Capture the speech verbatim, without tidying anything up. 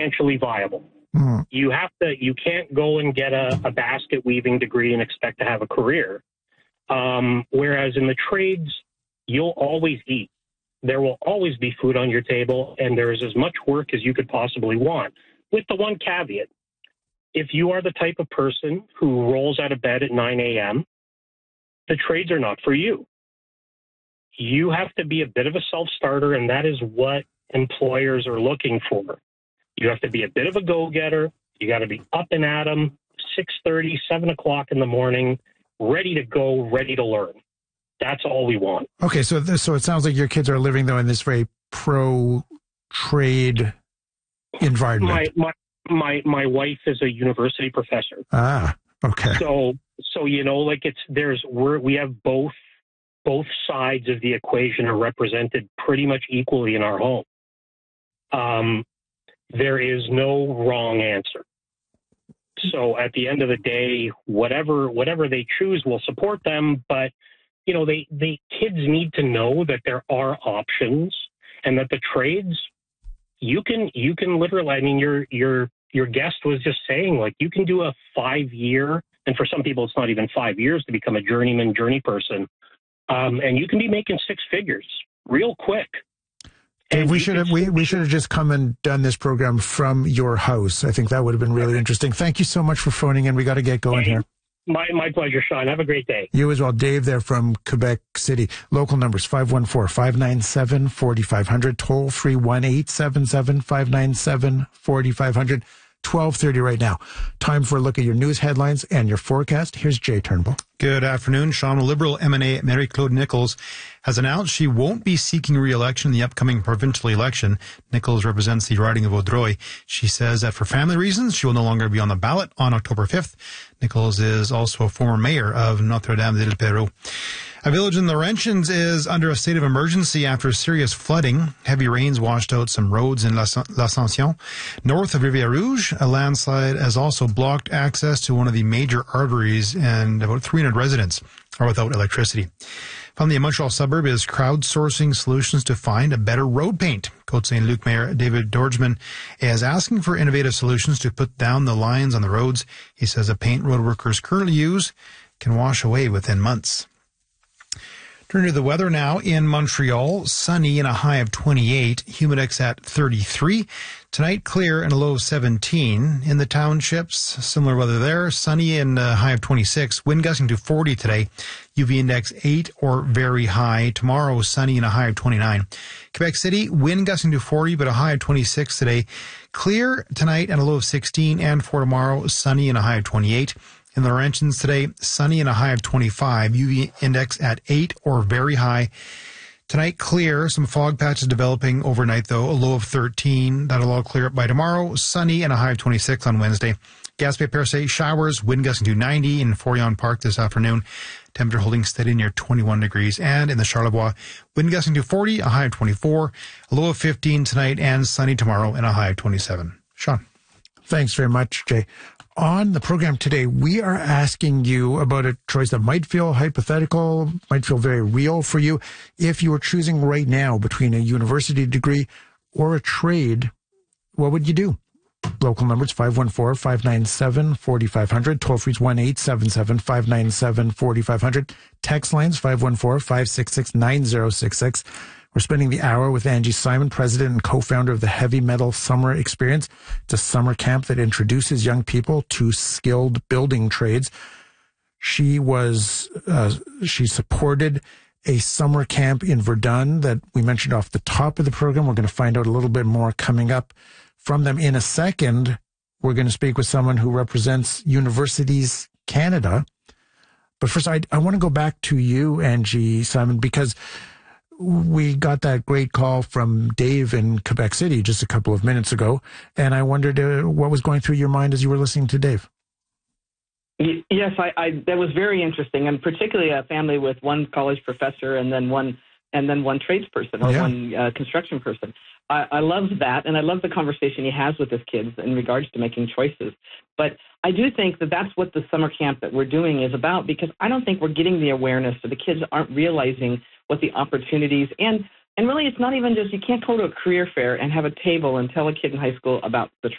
financially viable. Mm. You have to, you can't go and get a, a basket weaving degree and expect to have a career. Um, whereas in the trades, you'll always eat. There will always be food on your table, and there is as much work as you could possibly want, with the one caveat. If you are the type of person who rolls out of bed at nine a.m., the trades are not for you. You have to be a bit of a self-starter, and that is what employers are looking for. You have to be a bit of a go-getter. You got to be up and at 'em, six thirty, seven o'clock in the morning, ready to go, ready to learn. That's all we want. Okay, so this, so it sounds like your kids are living, though, in this very pro-trade environment. My, my, my, my wife is a university professor. Ah, okay. So, so you know, like it's, there's, we're, we have both, both sides of the equation are represented pretty much equally in our home. Um, there is no wrong answer. So at the end of the day, whatever, whatever they choose, we'll support them, but you know, they, the kids need to know that there are options and that the trades, you can, you can literally, I mean, your, your, your guest was just saying, like, you can do a five year, and for some people, it's not even five years to become a journeyman journey person. Um, and you can be making six figures real quick. Dave, we should have we, we should have just come and done this program from your house. I think that would have been really interesting. Thank you so much for phoning in. We got to get going here. My my pleasure, Sean. Have a great day. You as well. Dave there from Quebec City. Local numbers five one four, five nine seven, four five zero zero. Toll free one eight seven seven, five nine seven, four five zero zero. twelve thirty right now. Time for a look at your news headlines and your forecast. Here's Jay Turnbull. Good afternoon. Sean, Liberal M N A Marie-Claude Nichols has announced she won't be seeking re-election in the upcoming provincial election. Nichols represents the riding of Vaudreuil. She says that for family reasons, she will no longer be on the ballot on October fifth. Nichols is also a former mayor of Notre-Dame-de-l'Perrot. A village in Laurentians is under a state of emergency after serious flooding. Heavy rains washed out some roads in L'Ascension. North of Rivière Rouge, a landslide has also blocked access to one of the major arteries, and about three hundred residents are without electricity. Finally, a Montreal suburb is crowdsourcing solutions to find a better road paint. Côte Saint-Luc Mayor David Dorjman is asking for innovative solutions to put down the lines on the roads. He says the paint road workers currently use can wash away within months. Turning to the weather now in Montreal, sunny and a high of twenty-eight, humidex at thirty-three. Tonight, clear and a low of seventeen. In the townships, similar weather there, sunny and a high of twenty-six. Wind gusting to forty today. U V index eight or very high. Tomorrow, sunny and a high of twenty-nine. Quebec City, wind gusting to forty, but a high of twenty-six today. Clear tonight and a low of sixteen, and for tomorrow, sunny and a high of twenty-eight. In the Laurentians today, sunny and a high of twenty-five. U V index at eight or very high. Tonight, clear. Some fog patches developing overnight, though. A low of thirteen. That'll all clear up by tomorrow. Sunny and a high of twenty-six on Wednesday. Gaspé-Percé, showers. Wind gusting to ninety in Forion Park this afternoon. Temperature holding steady near twenty-one degrees. And in the Charlevoix, wind gusting to forty, a high of twenty-four. A low of fifteen tonight and sunny tomorrow and a high of twenty-seven. Sean. Thanks very much, Jay. On the program today, we are asking you about a choice that might feel hypothetical, might feel very real for you. If you were choosing right now between a university degree or a trade, what would you do? Local numbers five one four, five nine seven, four five zero zero. Toll free one eight seven seven, five nine seven, four five zero zero. Text lines five one four, five six six, nine zero six six. We're spending the hour with Angie Simon, president and co-founder of the Heavy Metal Summer Experience. It's a summer camp that introduces young people to skilled building trades. She was, uh, she supported a summer camp in Verdun that we mentioned off the top of the program. We're going to find out a little bit more coming up from them in a second. We're going to speak with someone who represents Universities Canada. But first, I, I want to go back to you, Angie Simon, because we got that great call from Dave in Quebec City just a couple of minutes ago, and I wondered uh, what was going through your mind as you were listening to Dave. Yes, I, I, that was very interesting, and particularly a family with one college professor and then one and then one tradesperson or yeah. one uh, construction person. I, I love that, and I love the conversation he has with his kids in regards to making choices. But I do think that that's what the summer camp that we're doing is about, because I don't think we're getting the awareness, so the kids aren't realizing what the opportunities, and and really it's not even just, you can't go to a career fair and have a table and tell a kid in high school about the